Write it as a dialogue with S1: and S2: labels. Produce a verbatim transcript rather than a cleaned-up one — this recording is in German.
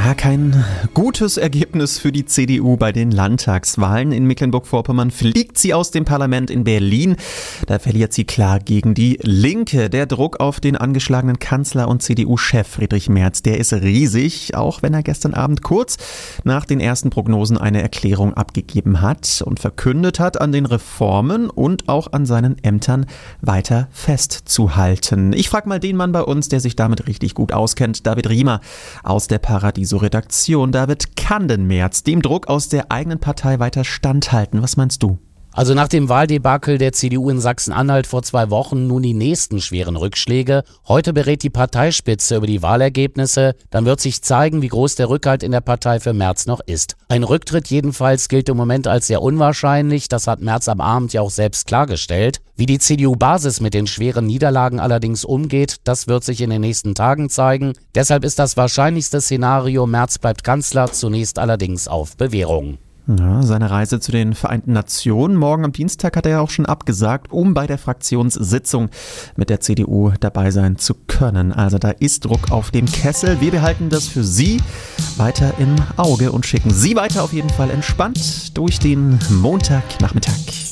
S1: Ja, kein gutes Ergebnis für die C D U bei den Landtagswahlen. In Mecklenburg-Vorpommern fliegt sie aus dem Parlament in Berlin. Da verliert sie klar gegen die Linke. Der Druck auf den angeschlagenen Kanzler und C D U-Chef Friedrich Merz, der ist riesig, auch wenn er gestern Abend kurz nach den ersten Prognosen eine Erklärung abgegeben hat und verkündet hat, an den Reformen und auch an seinen Ämtern weiter festzuhalten. Ich frage mal den Mann bei uns, der sich damit richtig gut auskennt, David Riemer aus der Paradiso Redaktion. David, kann denn Merz dem Druck aus der eigenen Partei weiter standhalten? Was meinst du?
S2: Also nach dem Wahldebakel der C D U in Sachsen-Anhalt vor zwei Wochen nun die nächsten schweren Rückschläge. Heute berät die Parteispitze über die Wahlergebnisse. Dann wird sich zeigen, wie groß der Rückhalt in der Partei für Merz noch ist. Ein Rücktritt jedenfalls gilt im Moment als sehr unwahrscheinlich. Das hat Merz am Abend ja auch selbst klargestellt. Wie die C D U-Basis mit den schweren Niederlagen allerdings umgeht, das wird sich in den nächsten Tagen zeigen. Deshalb ist das wahrscheinlichste Szenario, Merz bleibt Kanzler, zunächst allerdings auf Bewährung.
S1: Ja, seine Reise zu den Vereinten Nationen morgen am Dienstag hat er ja auch schon abgesagt, um bei der Fraktionssitzung mit der C D U dabei sein zu können. Also da ist Druck auf dem Kessel. Wir behalten das für Sie weiter im Auge und schicken Sie weiter auf jeden Fall entspannt durch den Montagnachmittag.